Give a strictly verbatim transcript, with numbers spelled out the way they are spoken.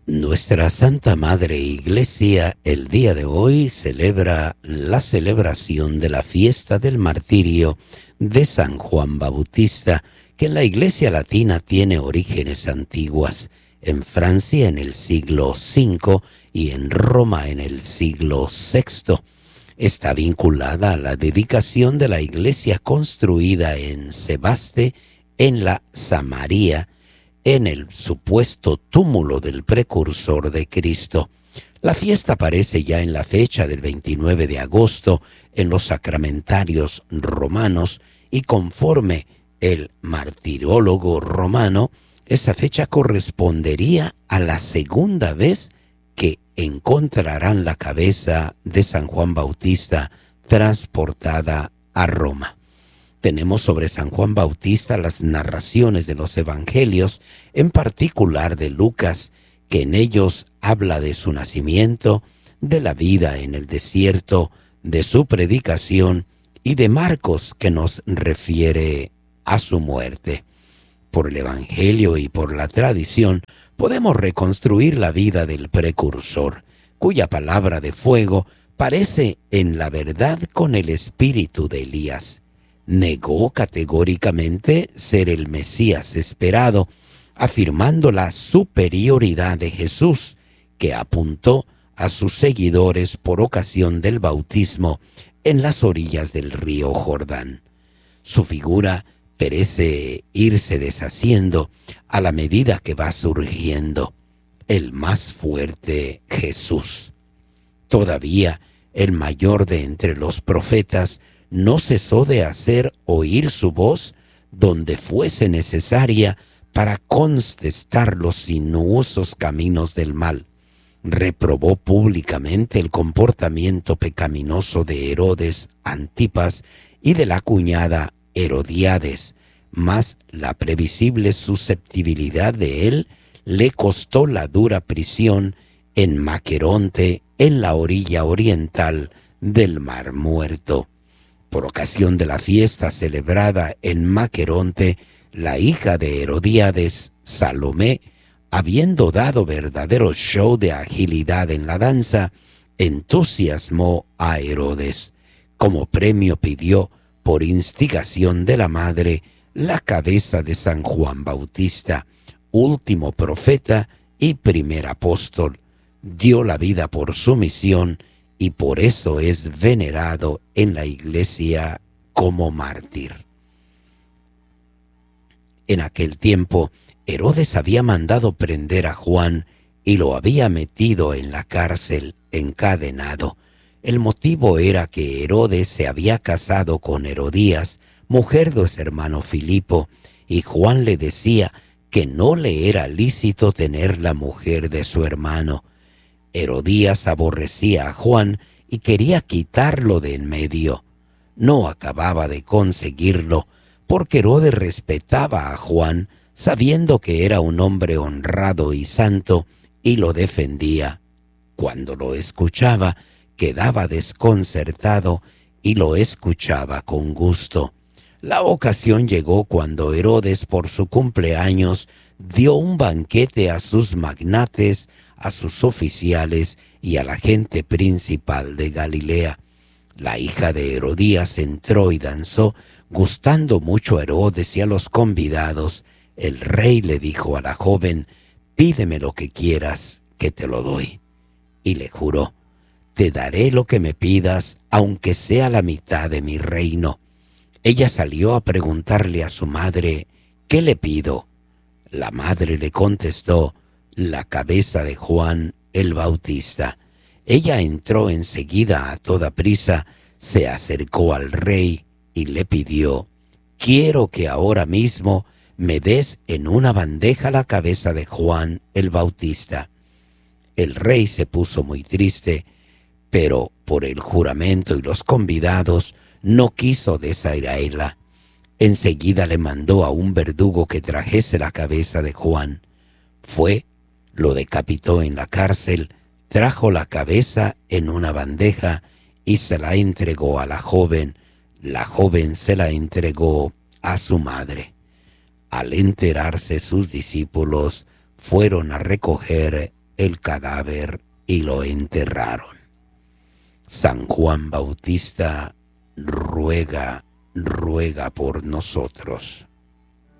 Nuestra Santa Madre Iglesia el día de hoy celebra la celebración de la fiesta del martirio de San Juan Bautista, que en la Iglesia Latina tiene orígenes antiguas, en Francia en el siglo quinto y en Roma en el siglo sexto. Está vinculada a la dedicación de la iglesia construida en Sebaste, en la Samaria, en el supuesto túmulo del precursor de Cristo. La fiesta aparece ya en la fecha del veintinueve de agosto en los sacramentarios romanos y conforme el martirólogo romano, esa fecha correspondería a la segunda vez que encontrarán la cabeza de San Juan Bautista transportada a Roma. Tenemos sobre San Juan Bautista las narraciones de los evangelios, en particular de Lucas, que en ellos habla de su nacimiento, de la vida en el desierto, de su predicación, y de Marcos, que nos refiere a su muerte. Por el evangelio y por la tradición, podemos reconstruir la vida del precursor, cuya palabra de fuego parece en la verdad con el espíritu de Elías. Negó categóricamente ser el Mesías esperado, afirmando la superioridad de Jesús, que apuntó a sus seguidores por ocasión del bautismo en las orillas del río Jordán. Su figura parece irse deshaciendo a la medida que va surgiendo el más fuerte Jesús. Todavía el mayor de entre los profetas no cesó de hacer oír su voz donde fuese necesaria para contestar los sinuosos caminos del mal. Reprobó públicamente el comportamiento pecaminoso de Herodes Antipas y de la cuñada Herodíades, mas la previsible susceptibilidad de él le costó la dura prisión en Maqueronte, en la orilla oriental del Mar Muerto. Por ocasión de la fiesta celebrada en Maqueronte, la hija de Herodíades, Salomé, habiendo dado verdadero show de agilidad en la danza, entusiasmó a Herodes. Como premio pidió, por instigación de la madre, la cabeza de San Juan Bautista, último profeta y primer apóstol. Dio la vida por su misión y por eso es venerado en la iglesia como mártir. En aquel tiempo, Herodes había mandado prender a Juan y lo había metido en la cárcel encadenado. El motivo era que Herodes se había casado con Herodías, mujer de su hermano Filipo, y Juan le decía que no le era lícito tener la mujer de su hermano. Herodías aborrecía a Juan y quería quitarlo de en medio. No acababa de conseguirlo, porque Herodes respetaba a Juan, sabiendo que era un hombre honrado y santo, y lo defendía. Cuando lo escuchaba, quedaba desconcertado y lo escuchaba con gusto. La ocasión llegó cuando Herodes, por su cumpleaños, dio un banquete a sus magnates, a sus oficiales y a la gente principal de Galilea. La hija de Herodías entró y danzó, gustando mucho a Herodes y a los convidados. El rey le dijo a la joven: «Pídeme lo que quieras, que te lo doy». Y le juró: «Te daré lo que me pidas, aunque sea la mitad de mi reino». Ella salió a preguntarle a su madre: «¿Qué le pido?». La madre le contestó: «La cabeza de Juan el Bautista». Ella entró enseguida a toda prisa, se acercó al rey y le pidió: «Quiero que ahora mismo me des en una bandeja la cabeza de Juan el Bautista». El rey se puso muy triste, pero por el juramento y los convidados no quiso desairarla. Enseguida le mandó a un verdugo que trajese la cabeza de Juan. Fue, lo decapitó en la cárcel, trajo la cabeza en una bandeja y se la entregó a la joven. La joven se la entregó a su madre. Al enterarse sus discípulos, fueron a recoger el cadáver y lo enterraron. San Juan Bautista ruega, ruega por nosotros.